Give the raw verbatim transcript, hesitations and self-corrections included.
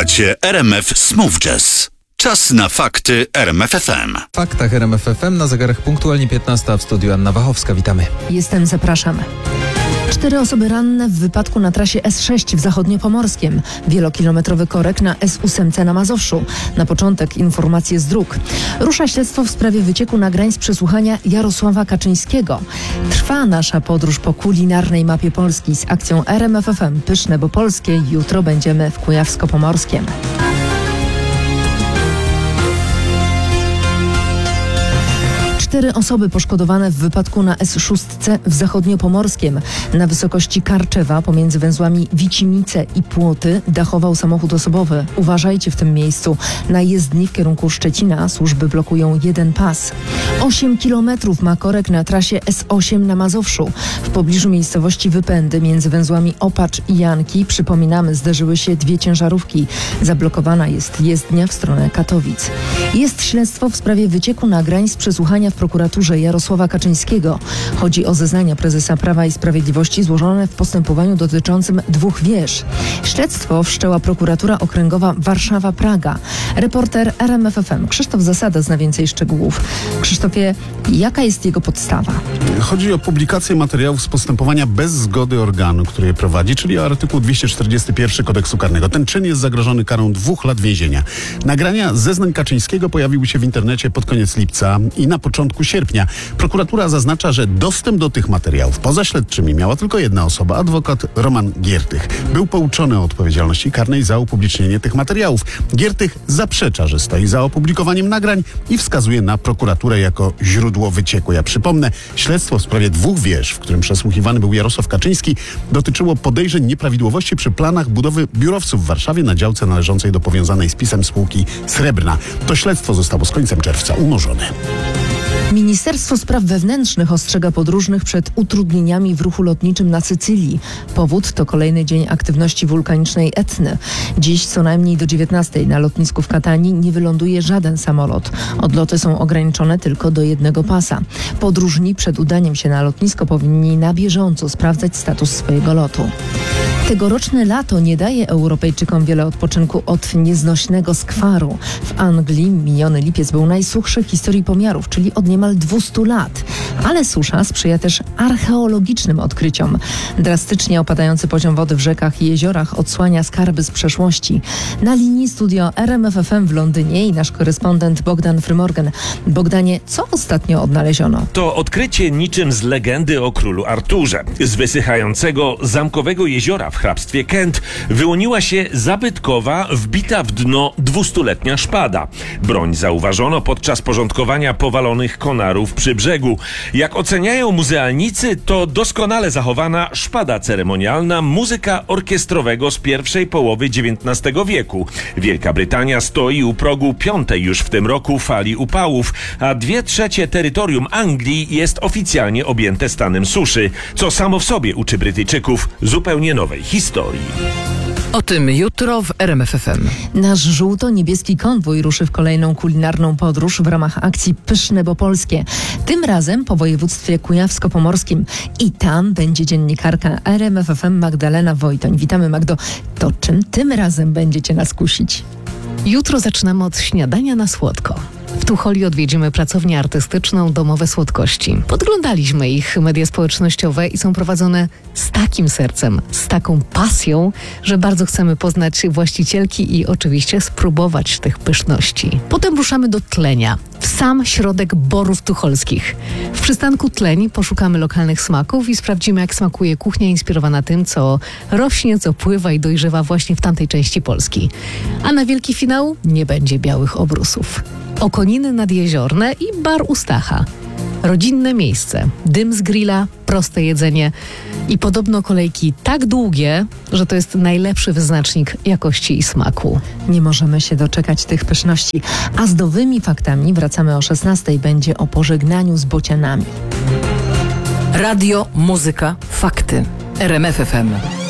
Słuchacie R M F Smooth Jazz. Czas na fakty R M F F M. W faktach R M F F M na zegarach punktualnie piętnasta, w studiu Anna Wachowska. Witamy. Jestem, zapraszam. Cztery osoby ranne w wypadku na trasie S sześć w Zachodniopomorskiem. Wielokilometrowy korek na S osiem na Mazowszu. Na początek informacje z dróg. Rusza śledztwo w sprawie wycieku nagrań z przesłuchania Jarosława Kaczyńskiego. Trwa nasza podróż po kulinarnej mapie Polski z akcją R M F F M Pyszne, bo polskie. Jutro będziemy w Kujawsko-Pomorskiem. Cztery osoby poszkodowane w wypadku na S sześć w Zachodniopomorskiem. Na wysokości Karczewa pomiędzy węzłami Wicimice i Płoty dachował samochód osobowy. Uważajcie w tym miejscu. Na jezdni w kierunku Szczecina służby blokują jeden pas. Osiem kilometrów ma korek na trasie S osiem na Mazowszu. W pobliżu miejscowości Wypędy między węzłami Opacz i Janki, przypominamy, zderzyły się dwie ciężarówki. Zablokowana jest jezdnia w stronę Katowic. Jest śledztwo w sprawie wycieku nagrań z przesłuchania w prokuraturze Jarosława Kaczyńskiego. Chodzi o zeznania prezesa Prawa i Sprawiedliwości złożone w postępowaniu dotyczącym dwóch wież. Śledztwo wszczęła prokuratura okręgowa Warszawa-Praga. Reporter R M F F M Krzysztof Zasada zna więcej szczegółów. Krzysztofie, jaka jest jego podstawa? Chodzi o publikację materiałów z postępowania bez zgody organu, który je prowadzi, czyli o artykuł dwieście czterdziesty jeden Kodeksu Karnego. Ten czyn jest zagrożony karą dwóch lat więzienia. Nagrania zeznań Kaczyńskiego pojawiły się w internecie pod koniec lipca i na początku sierpnia. Prokuratura zaznacza, że dostęp do tych materiałów poza śledczymi miała tylko jedna osoba, adwokat Roman Giertych. Był pouczony o odpowiedzialności karnej za upublicznienie tych materiałów. Giertych zaprzecza, że stoi za opublikowaniem nagrań i wskazuje na prokuraturę jako źródło wycieku. Ja przypomnę, śledztwo w sprawie dwóch wież, w którym przesłuchiwany był Jarosław Kaczyński, dotyczyło podejrzeń nieprawidłowości przy planach budowy biurowców w Warszawie na działce należącej do powiązanej z PiS-em spółki Srebrna. To śledztwo zostało z końcem czerwca umorzone. Ministerstwo Spraw Wewnętrznych ostrzega podróżnych przed utrudnieniami w ruchu lotniczym na Sycylii. Powód to kolejny dzień aktywności wulkanicznej Etny. Dziś co najmniej do dziewiętnastej na lotnisku w Katanii nie wyląduje żaden samolot. Odloty są ograniczone tylko do jednego pasa. Podróżni przed udaniem się na lotnisko powinni na bieżąco sprawdzać status swojego lotu. Tegoroczne lato nie daje Europejczykom wiele odpoczynku od nieznośnego skwaru. W Anglii miniony lipiec był najsuchszy w historii pomiarów, czyli od niemal dwieście lat. Ale susza sprzyja też archeologicznym odkryciom. Drastycznie opadający poziom wody w rzekach i jeziorach odsłania skarby z przeszłości. Na linii studio R M F F M w Londynie i nasz korespondent Bogdan Frymorgan. Bogdanie, co ostatnio odnaleziono? To odkrycie niczym z legendy o królu Arturze. Z wysychającego zamkowego jeziora w hrabstwie Kent wyłoniła się zabytkowa, wbita w dno dwustuletnia szpada. Broń zauważono podczas porządkowania powalonych konarów przy brzegu. Jak oceniają muzealnicy, to doskonale zachowana szpada ceremonialna muzyka orkiestrowego z pierwszej połowy dziewiętnastego wieku. Wielka Brytania stoi u progu piątej już w tym roku fali upałów, a dwie trzecie terytorium Anglii jest oficjalnie objęte stanem suszy, co samo w sobie uczy Brytyjczyków zupełnie nowej historii. O tym jutro w R M F F M. Nasz żółto-niebieski konwój ruszy w kolejną kulinarną podróż w ramach akcji Pyszne, bo polskie. Tym razem po województwie kujawsko-pomorskim. I tam będzie dziennikarka R M F F M Magdalena Wojtoń. Witamy, Magdo. To czym tym razem będziecie nas kusić? Jutro zaczynamy od śniadania na słodko. W Tucholi odwiedzimy pracownię artystyczną Domowe Słodkości. Podglądaliśmy ich media społecznościowe i są prowadzone z takim sercem, z taką pasją, że bardzo chcemy poznać właścicielki i oczywiście spróbować tych pyszności. Potem ruszamy do Tlenia, w sam środek Borów Tucholskich. W przystanku Tleń poszukamy lokalnych smaków i sprawdzimy, jak smakuje kuchnia inspirowana tym, co rośnie, co pływa i dojrzewa właśnie w tamtej części Polski. A na wielki finał nie będzie białych obrusów. Okoniny nadjeziorne i bar u Stacha. Rodzinne miejsce, dym z grilla, proste jedzenie i podobno kolejki tak długie, że to jest najlepszy wyznacznik jakości i smaku. Nie możemy się doczekać tych pyszności. A z nowymi faktami wracamy o szesnastej. Będzie o pożegnaniu z bocianami. Radio, muzyka, fakty. R M F F M.